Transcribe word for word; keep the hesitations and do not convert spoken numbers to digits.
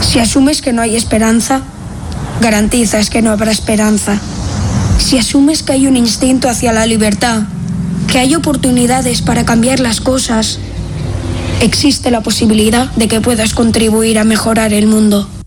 Si asumes que no hay esperanza, garantizas que no habrá esperanza. Si asumes que hay un instinto hacia la libertad, que hay oportunidades para cambiar las cosas, existe la posibilidad de que puedas contribuir a mejorar el mundo.